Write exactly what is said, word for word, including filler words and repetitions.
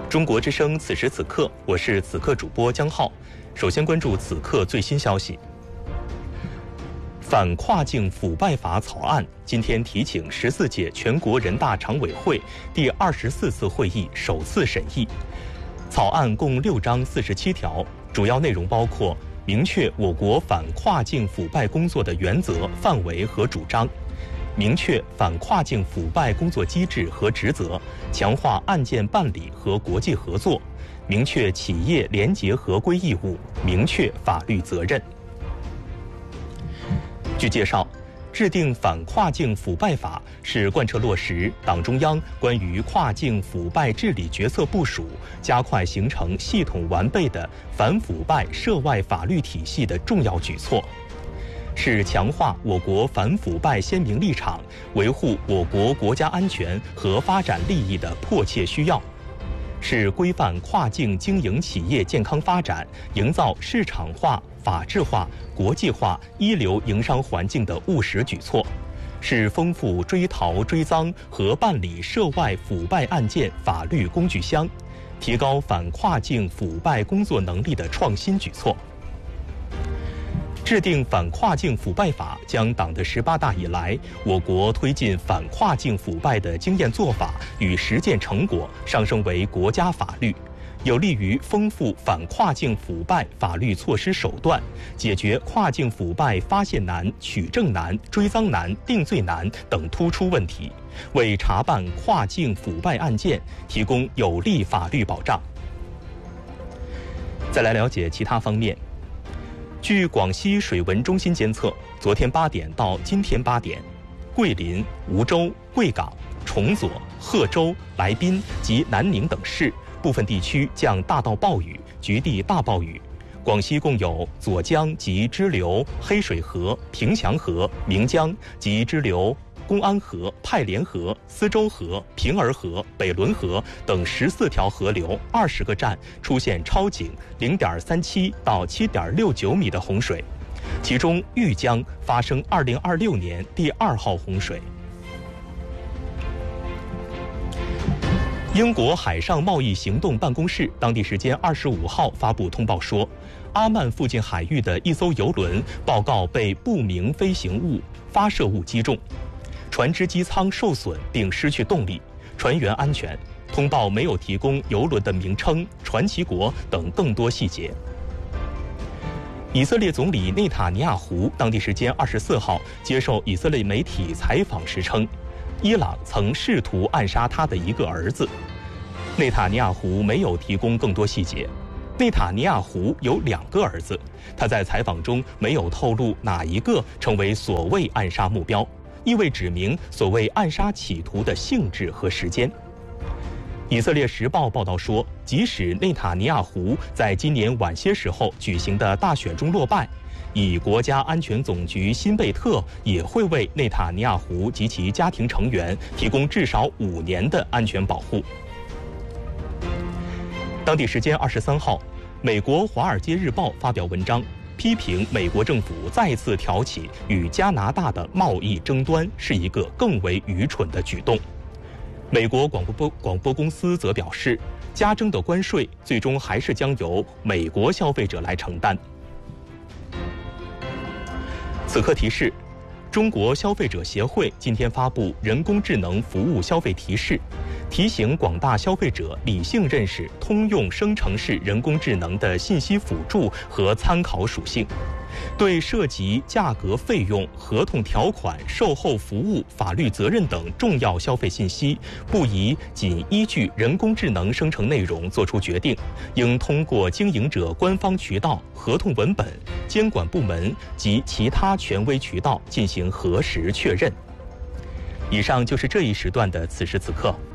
中国之声此时此刻，我是此刻主播江浩。首先关注此刻最新消息。反跨境腐败法草案今天提请十四届全国人大常委会第二十四次会议首次审议。草案共六章四十七条，主要内容包括明确我国反跨境腐败工作的原则、范围和主张，明确反跨境腐败工作机制和职责，强化案件办理和国际合作，明确企业廉洁合规义务，明确法律责任。据介绍，制定反跨境腐败法是贯彻落实党中央关于跨境腐败治理决策部署，加快形成系统完备的反腐败涉外法律体系的重要举措，是强化我国反腐败鲜明立场、维护我国国家安全和发展利益的迫切需要，是规范跨境经营企业健康发展、营造市场化、法治化、国际化一流营商环境的务实举措，是丰富追逃追赃和办理涉外腐败案件法律工具箱，提高反跨境腐败工作能力的创新举措。制定反跨境腐败法将党的十八大以来我国推进反跨境腐败的经验做法与实践成果上升为国家法律，有利于丰富反跨境腐败法律措施手段，解决跨境腐败发现难、取证难、追赃难、定罪难等突出问题，为查办跨境腐败案件提供有力法律保障。再来了解其他方面。据广西水文中心监测，昨天八点到今天八点，桂林、梧州、贵港、崇左、贺州、来宾及南宁等市部分地区降大到暴雨，局地大暴雨。广西共有左江及支流、黑水河、平祥河、岷江及支流、公安河、派连河、思州河、平儿河、北仑河等十四条河流二十个站出现超警零点三七到七点六九米的洪水，其中豫江发生二零二六年第二号洪水。英国海上贸易行动办公室当地时间二十五号发布通报说，阿曼附近海域的一艘邮轮报告被不明飞行物发射物击中，船只机舱受损并失去动力，船员安全。通报没有提供邮轮的名称、传奇国等更多细节。以色列总理内塔尼亚胡当地时间二十四号接受以色列媒体采访时称，伊朗曾试图暗杀他的一个儿子。内塔尼亚胡没有提供更多细节。内塔尼亚胡有两个儿子，他在采访中没有透露哪一个成为所谓暗杀目标，亦未指明所谓暗杀企图的性质和时间。以色列时报报道说，即使内塔尼亚胡在今年晚些时候举行的大选中落败，以国家安全总局辛贝特也会为内塔尼亚胡及其家庭成员提供至少五年的安全保护。当地时间二十三号，美国《华尔街日报》发表文章，批评美国政府再次挑起与加拿大的贸易争端是一个更为愚蠢的举动。美国广播广播公司则表示，加征的关税最终还是将由美国消费者来承担。此刻提示，中国消费者协会今天发布人工智能服务消费提示，提醒广大消费者理性认识通用生成式人工智能的信息辅助和参考属性，对涉及价格、费用、合同条款、售后服务、法律责任等重要消费信息，不宜仅依据人工智能生成内容作出决定，应通过经营者官方渠道、合同文本、监管部门及其他权威渠道进行核实确认。以上就是这一时段的此时此刻。